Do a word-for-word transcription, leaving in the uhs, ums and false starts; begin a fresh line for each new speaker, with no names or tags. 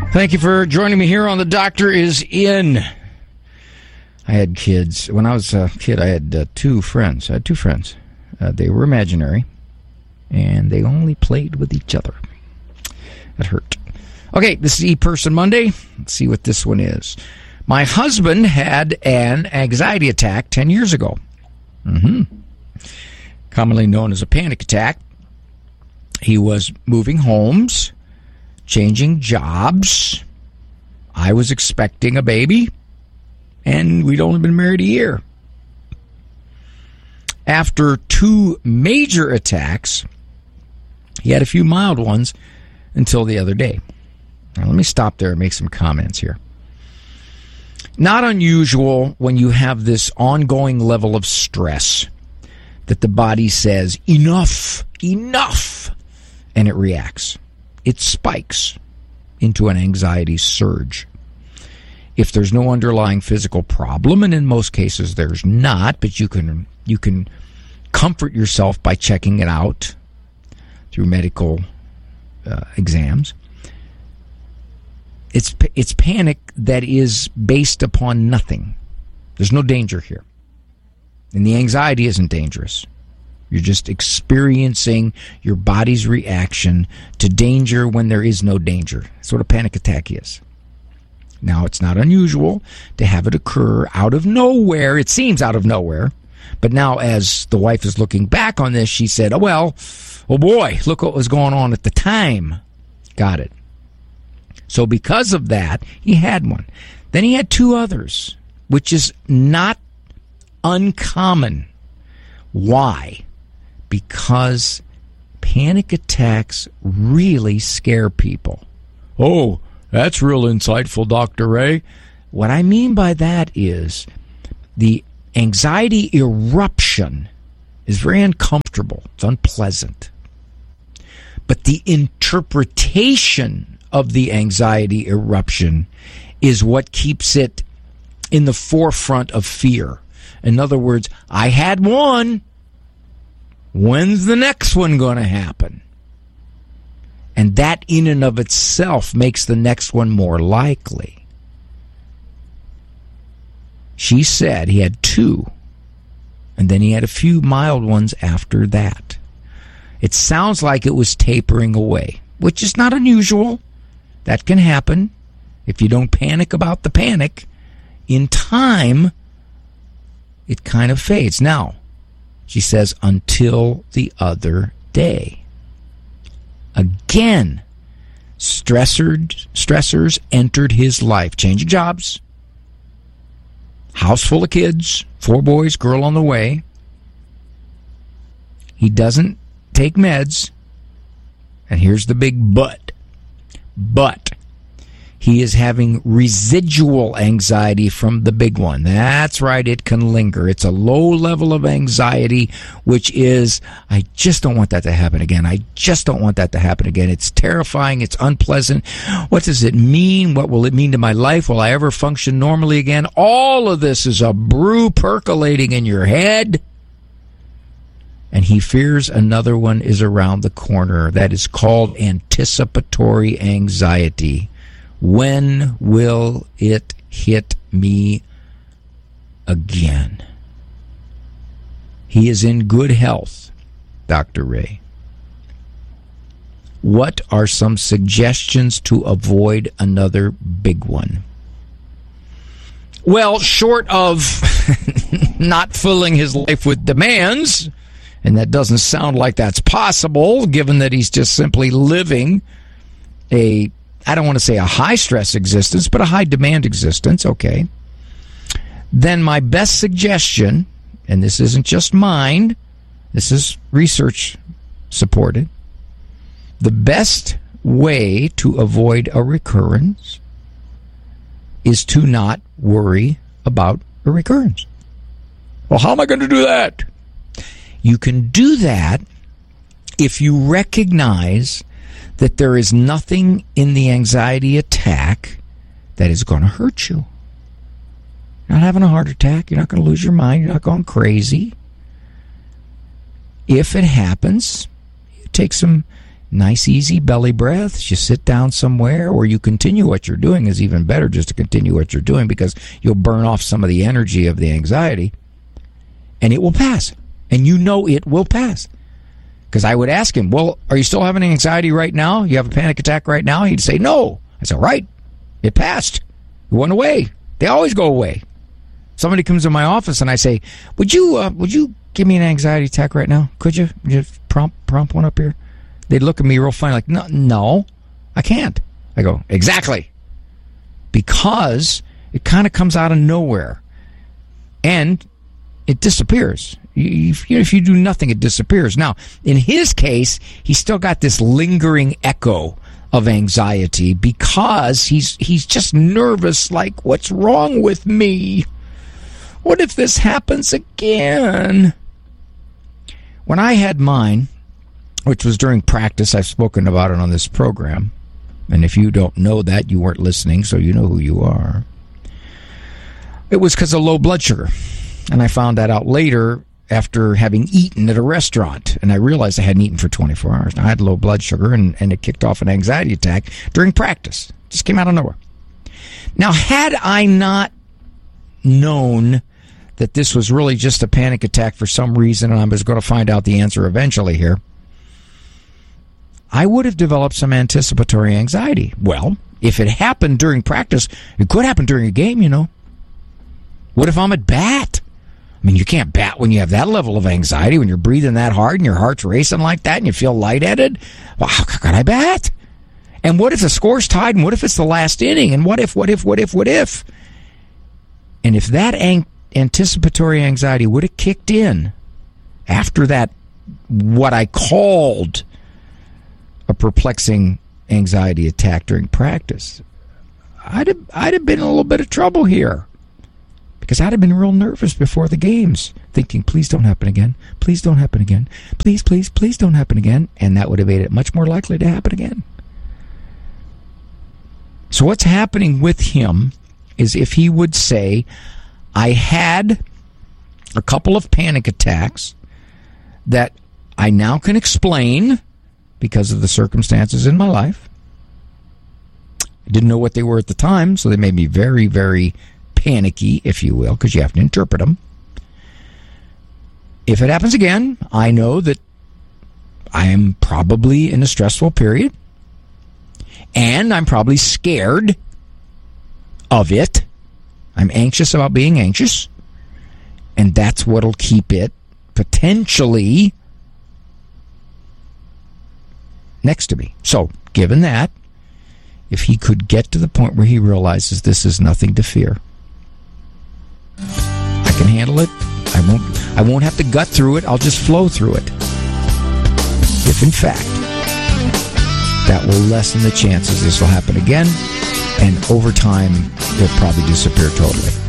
Thank you for joining me here on The Doctor Is In. I had kids. When I was a kid, I had uh, two friends. I had two friends. Uh, they were imaginary, and they only played with each other. That hurt. Okay, this is E-Person Monday. Let's see what this one is. My husband had an anxiety attack ten years ago. Mm-hmm. Commonly known as a panic attack. He was moving homes, changing jobs. I was expecting a baby, and we'd only been married a year. After two major attacks, he had a few mild ones until the other day. Now, let me stop there and make some comments here. Not unusual when you have this ongoing level of stress that the body says, enough, enough, and it reacts. It spikes into an anxiety surge. If there's no underlying physical problem, and in most cases there's not, but you can you can comfort yourself by checking it out through medical uh, exams. It's it's panic that is based upon nothing. There's no danger here. And the anxiety isn't dangerous. You're just experiencing your body's reaction to danger when there is no danger. That's what a panic attack is. Now, it's not unusual to have it occur out of nowhere. It seems out of nowhere. But now, as the wife is looking back on this, she said, oh, well, oh boy, look what was going on at the time. Got it. So because of that, he had one. Then he had two others, which is not uncommon. Why? Because panic attacks really scare people. Oh, that's real insightful, Doctor Ray. What I mean by that is the anxiety eruption is very uncomfortable. It's unpleasant. But the interpretation of the anxiety eruption is what keeps it in the forefront of fear. In other words, I had one. When's the next one going to happen? And that in and of itself makes the next one more likely. She said he had two, and then he had a few mild ones after that. It sounds like it was tapering away, which is not unusual. That can happen if you don't panic about the panic. In time, it kind of fades. Now, she says, until the other day. Again, stressors, stressors entered his life. Changing jobs, house full of kids, four boys, girl on the way. He doesn't take meds. And here's the big but. But he is having residual anxiety from the big one. That's right, it can linger. It's a low level of anxiety, which is, I just don't want that to happen again. I just don't want that to happen again. It's terrifying. It's unpleasant. What does it mean? What will it mean to my life? Will I ever function normally again? All of this is a brew percolating in your head. And he fears another one is around the corner. That is called anticipatory anxiety. When will it hit me again? He is in good health, Doctor Ray. What are some suggestions to avoid another big one? Well, short of not filling his life with demands, and that doesn't sound like that's possible, given that he's just simply living a, I don't want to say a high-stress existence, but a high-demand existence, okay. Then my best suggestion, and this isn't just mine, this is research supported, the best way to avoid a recurrence is to not worry about a recurrence. Well, how am I going to do that? You can do that if you recognize that there is nothing in the anxiety attack that is going to hurt you. You're not having a heart attack. You're not going to lose your mind. You're not going crazy. If it happens, you take some Nice, easy belly breaths. You sit down somewhere, or you continue what you're doing is even better, just to continue what you're doing, because you'll burn off some of the energy of the anxiety, and it will pass. And you know it will pass. Because I would ask him, well, are you still having anxiety right now? You have a panic attack right now? He'd say, no. I said, right. It passed. It went away. They always go away. Somebody comes in my office and I say, would you uh, would you give me an anxiety attack right now? Could you? Would you prompt, prompt one up here? They'd look at me real funny like, no, no, I can't. I go, exactly. Because it kind of comes out of nowhere. And it disappears. You, you know, if you do nothing, it disappears. Now, in his case, he's still got this lingering echo of anxiety because he's he's just nervous, like, what's wrong with me? What if this happens again? When I had mine, which was during practice, I've spoken about it on this program, and if you don't know that, you weren't listening, so you know who you are. It was because of low blood sugar, and I found that out later after having eaten at a restaurant, and I realized I hadn't eaten for twenty-four hours. I had low blood sugar, and, and it kicked off an anxiety attack during practice. Just came out of nowhere. Now, had I not known that this was really just a panic attack for some reason, and I was going to find out the answer eventually here, I would have developed some anticipatory anxiety. Well, if it happened during practice, it could happen during a game, you know. What if I'm at bat? I mean, you can't bat when you have that level of anxiety, when you're breathing that hard and your heart's racing like that and you feel lightheaded. Well, how can I bat? And what if the score's tied, and what if it's the last inning? And what if, what if, what if, what if? And if that ang- anticipatory anxiety would have kicked in after that, what I called a perplexing anxiety attack during practice, I'd have, I'd have been in a little bit of trouble here. Because I'd have been real nervous before the games, thinking, please don't happen again. Please don't happen again. Please, please, please don't happen again. And that would have made it much more likely to happen again. So what's happening with him is, if he would say, I had a couple of panic attacks that I now can explain because of the circumstances in my life. I didn't know what they were at the time, so they made me very, very panicky, if you will, because you have to interpret them. If it happens again, I know that I am probably in a stressful period, and I'm probably scared of it. I'm anxious about being anxious, and that's what'll keep it potentially next to me. So, given that, if he could get to the point where he realizes this is nothing to fear, I can handle it. I won't I won't have to gut through it. I'll just flow through it. If in fact that will lessen the chances this will happen again, and over time it'll probably disappear totally.